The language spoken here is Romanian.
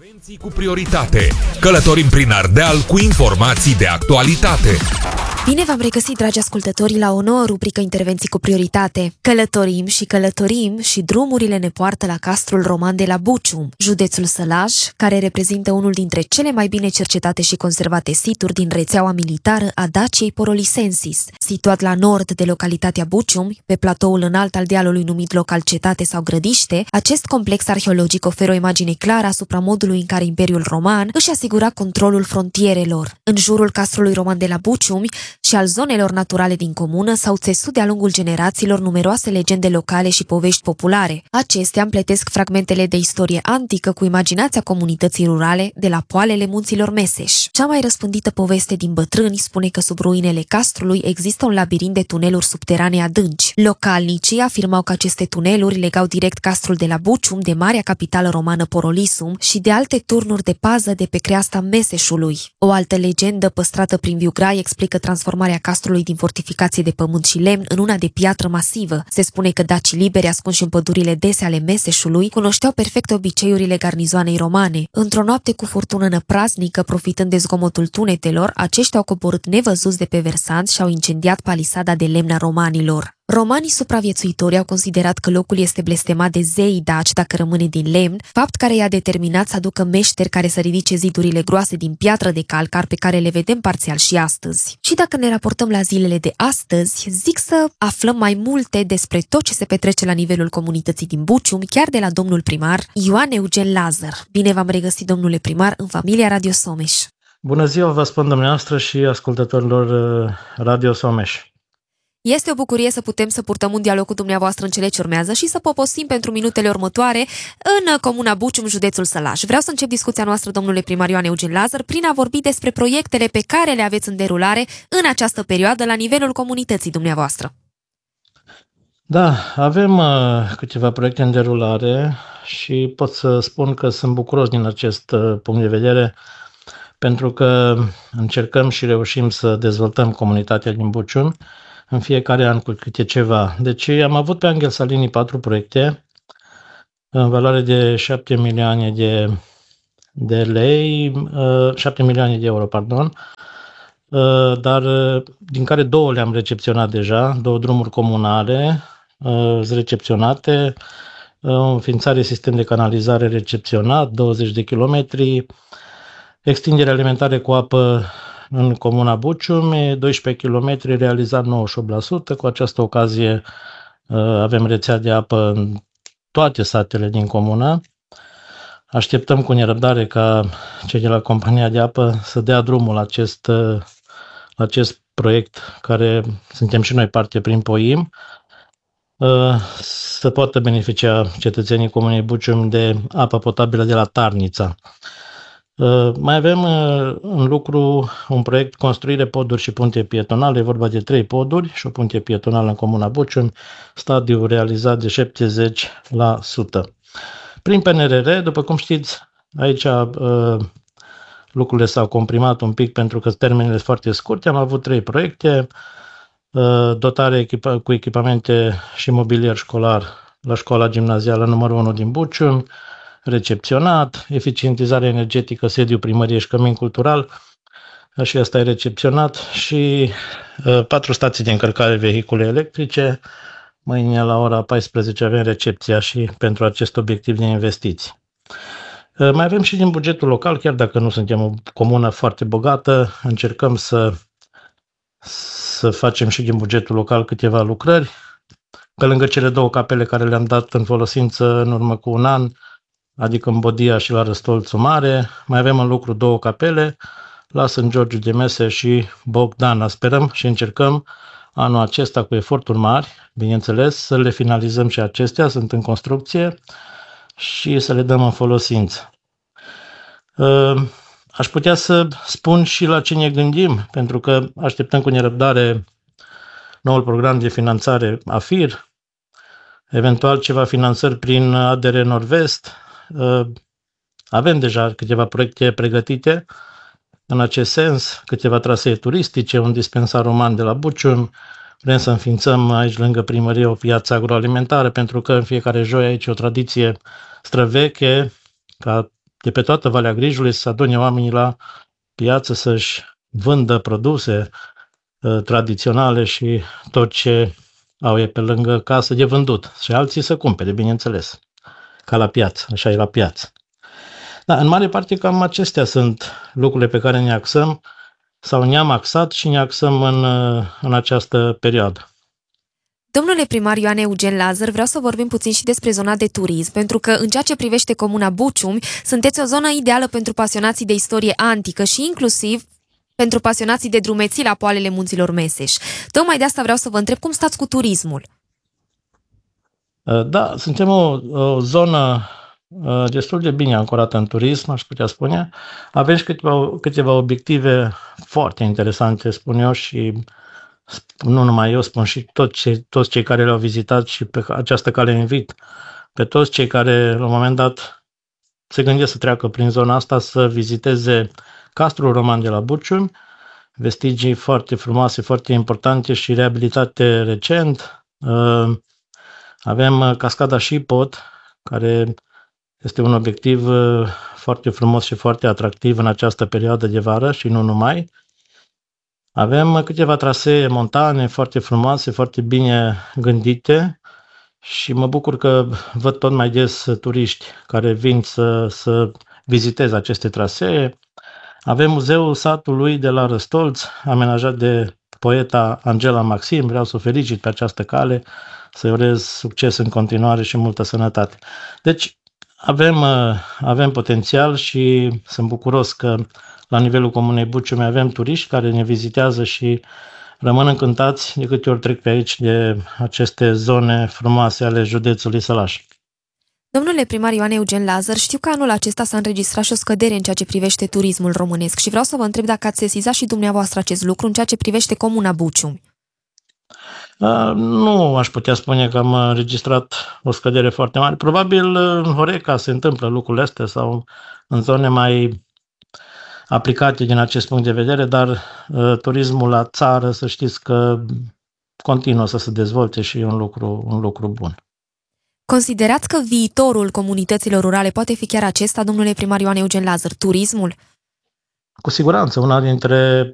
Intervenții cu prioritate. Călătorim prin Ardeal cu informații de actualitate. Bine v-am regăsit, dragi ascultători, la o nouă rubrică Intervenții cu prioritate. Călătorim și drumurile ne poartă la castrul roman de la Bucium, județul Sălaj, care reprezintă unul dintre cele mai bine cercetate și conservate situri din rețeaua militară a Daciei Porolisensis. Situat la nord de localitatea Bucium, pe platoul înalt al dealului numit local cetate sau grădiște, acest complex arheologic oferă o imagine clară asupra modului în care Imperiul Roman își asigura controlul frontierelor. În jurul castrului roman de la Bucium și al zonelor naturale din comună s-au țesut de-a lungul generațiilor numeroase legende locale și povești populare. Acestea împletesc fragmentele de istorie antică cu imaginația comunității rurale de la poalele munților Meseș. Cea mai răspândită poveste din bătrâni spune că sub ruinele castrului există un labirint de tuneluri subterane adânci. Localnicii afirmau că aceste tuneluri legau direct castrul de la Bucium de marea capitală romană Porolisum și de alte turnuri de pază de pe creasta Meseșului. O altă legendă păstrată prin viu grai explică transformarea castrului din fortificație de pământ și lemn în una de piatră masivă. Se spune că dacii liberi ascunși în pădurile dese ale Meseșului cunoșteau perfect obiceiurile garnizoanei romane. Într-o noapte cu furtună năpraznică, profitând de zgomotul tunetelor, aceștia au coborât nevăzuți de pe versant și au incendiat palisada de lemn a romanilor. Romanii supraviețuitori au considerat că locul este blestemat de zeii daci dacă rămâne din lemn, fapt care i-a determinat să aducă meșteri care să ridice zidurile groase din piatră de calcar pe care le vedem parțial și astăzi. Și dacă ne raportăm la zilele de astăzi, zic să aflăm mai multe despre tot ce se petrece la nivelul comunității din Bucium, chiar de la domnul primar Ioan Eugen Lazar. Bine v-am regăsit, domnule primar, în familia Radio Someș. Bună ziua, vă spun dumneavoastră și ascultătorilor Radio Someș. Este o bucurie să putem să purtăm un dialog cu dumneavoastră în cele ce urmează și să poposim pentru minutele următoare în comuna Bucium, județul Sălaj. Vreau să încep discuția noastră, domnule primar Ioan Eugen Lazar, prin a vorbi despre proiectele pe care le aveți în derulare în această perioadă la nivelul comunității dumneavoastră. Da, avem câteva proiecte în derulare și pot să spun că sunt bucuros din acest punct de vedere, pentru că încercăm și reușim să dezvoltăm comunitatea din Bucium în fiecare an cu câte ceva. Deci am avut pe Angel Salini 4 proiecte în valoare de 7 milioane de lei, 7 milioane de euro, pardon, dar din care 2 le-am recepționat deja, 2 drumuri comunale recepționate, înființare sistem de canalizare recepționat, 20 de kilometri, extindere alimentare cu apă în comuna Bucium, 12 km, realizat 98%. Cu această ocazie avem rețea de apă în toate satele din comună. Așteptăm cu nerăbdare ca cei de la compania de apă să dea drumul la acest proiect, care suntem și noi parte prin POIM, să poată beneficia cetățenii comunei Bucium de apă potabilă de la Tarnița. Mai avem în lucru un proiect construire poduri și punte pietonale, e vorba de 3 poduri și o punte pietonală în comuna Bucium, stadiu realizat de 70%. Prin PNRR, după cum știți, aici lucrurile s-au comprimat un pic pentru că termenele sunt foarte scurte, am avut 3 proiecte, dotare cu echipamente și mobilier școlar la școala gimnazială numărul 1 din Bucium, recepționat, eficientizare energetică, sediu primărie și cămin cultural, și asta e recepționat, și 4 stații de încărcare vehicule electrice. Mâine la ora 14 avem recepția și pentru acest obiectiv de investiții. Mai avem și din bugetul local, chiar dacă nu suntem o comună foarte bogată, încercăm să facem și din bugetul local câteva lucrări. Pe lângă cele 2 capele care le-am dat în folosință în urmă cu un an, adică în Bodia și la Răstolțul Mare, mai avem în lucru 2 capele, la Sfânt Georgiu de Mese și Bogdana. Sperăm și încercăm anul acesta cu eforturi mari, bineînțeles, să le finalizăm și acestea, sunt în construcție, și să le dăm în folosință. Aș putea să spun și la ce ne gândim, pentru că așteptăm cu nerăbdare noul program de finanțare AFIR, eventual ceva finanțări prin ADR Nord-Vest. Avem deja câteva proiecte pregătite în acest sens, câteva trasee turistice, un dispensar roman de la Bucium. Vrem să înființăm aici lângă primărie o piață agroalimentară, pentru că în fiecare joi aici e o tradiție străveche ca de pe toată Valea Grijului să adune oamenii la piață să-și vândă produse tradiționale și tot ce au e pe lângă casă de vândut. Și alții să cumpere, bineînțeles, ca la piață, așa e la piață. Da, în mare parte cam acestea sunt lucrurile pe care ne axăm sau ne-am axat și ne axăm în această perioadă. Domnule primar Ioan Eugen Lazăr, vreau să vorbim puțin și despre zona de turism, pentru că în ceea ce privește comuna Buciumi, sunteți o zonă ideală pentru pasionații de istorie antică și inclusiv pentru pasionații de drumeții la poalele munților Meseș. Tocmai de asta vreau să vă întreb cum stați cu turismul. Da, suntem o zonă destul de bine ancorată în turism, aș putea spune. Avem și câteva obiective foarte interesante, spun eu, și nu numai eu, spun și toți cei care le-au vizitat și pe această cale invit pe toți cei care la un moment dat se gândesc să treacă prin zona asta să viziteze Castrul Roman de la Buciumi, vestigii foarte frumoase, foarte importante și reabilitate recent. Avem cascada Șipot, care este un obiectiv foarte frumos și foarte atractiv în această perioadă de vară și nu numai. Avem câteva trasee montane foarte frumoase, foarte bine gândite și mă bucur că văd tot mai des turiști care vin să viziteze aceste trasee. Avem muzeul satului de la Răstolț, amenajat de poeta Angela Maxim. Vreau să o felicit pe această cale, să-i urez succes în continuare și multă sănătate. Deci avem potențial și sunt bucuros că la nivelul Comunei Buciumi avem turiști care ne vizitează și rămân încântați de câte ori trec pe aici de aceste zone frumoase ale județului Sălaș. Domnule primar Ioan Eugen Lazăr, știu că anul acesta s-a înregistrat și o scădere în ceea ce privește turismul românesc și vreau să vă întreb dacă ați sesizat și dumneavoastră acest lucru în ceea ce privește Comuna Buciumi. Nu aș putea spune că am înregistrat o scădere foarte mare. Probabil în Horeca se întâmplă lucrurile astea sau în zone mai aplicate din acest punct de vedere, dar turismul la țară, să știți că continuă să se dezvolte și e un lucru bun. Considerați că viitorul comunităților rurale poate fi chiar acesta, domnule primar Ioan Eugen Lazăr, turismul? Cu siguranță, una dintre